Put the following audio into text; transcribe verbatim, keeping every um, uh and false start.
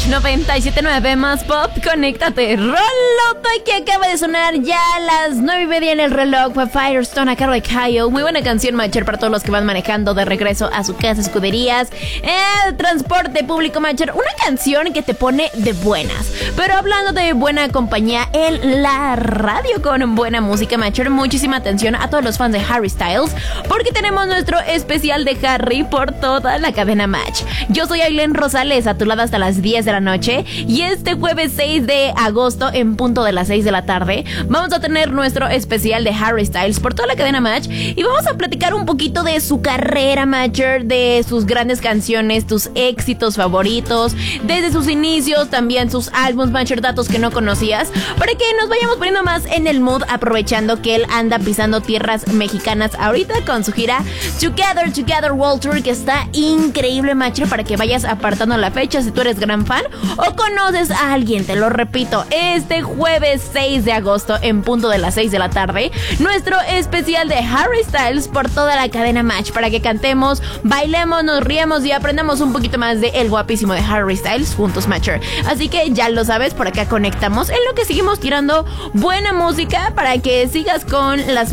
noventa y siete punto nueve más pop, conéctate. Rolota que acaba de sonar ya a las nueve y media en el reloj. Fue Firestone a cargo de Kyle. Muy buena canción, Macher, para todos los que van manejando de regreso a su casa, escuderías, el transporte público, Macher. Una canción que te pone de buenas. Pero hablando de buena compañía en la radio con buena música, Macher, muchísima atención a todos los fans de Harry Styles, porque tenemos nuestro especial de Harry por toda la cadena Match. Yo soy Ailén Rosales, a tu lado hasta las diez de la noche, y este jueves seis de agosto, en punto de las seis de la tarde, vamos a tener nuestro especial de Harry Styles por toda la cadena Match, y vamos a platicar un poquito de su carrera, Matcher, de sus grandes canciones, tus éxitos favoritos, desde sus inicios, también sus álbumes, Matcher, datos que no conocías, para que nos vayamos poniendo más en el mood, aprovechando que él anda pisando tierras mexicanas ahorita con su gira Together, Together World Tour, que está increíble, Matcher, para que vayas apartando la fecha si tú eres gran fan o conoces a alguien. Te lo repito, este jueves seis de agosto, en punto de las seis de la tarde, nuestro especial de Harry Styles por toda la cadena Match, para que cantemos, bailemos, nos riamos y aprendamos un poquito más de el guapísimo de Harry Styles juntos, Matcher. Así que ya lo sabes, por acá conectamos en lo que seguimos tirando buena música para que sigas con las